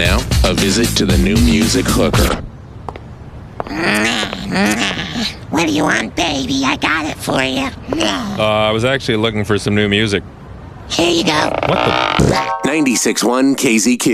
now, a visit to the New Music Hooker. What do you want, baby? I got it for you. I was actually looking for some new music. Here you go. What the? 96.1 KZQ.